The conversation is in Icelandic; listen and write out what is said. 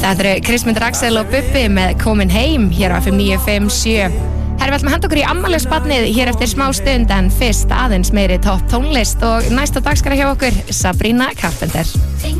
Þetta eru Kristmundur Axel og Bubbi með Komin heim hér á FM 957. Herra, við ætlum að henda okkur í afmælisbarnið hér eftir smá stund en fyrst aðeins meiri topp tónlist og næsta dagskrá hjá okkur Sabrina Carpenter.